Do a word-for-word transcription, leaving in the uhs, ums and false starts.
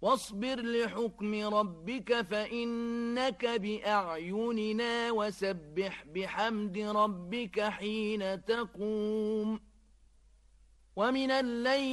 فاصبر لحكم ربك فإنك بأعيننا وسبح بحمد ربك حين تقوم ومن الليل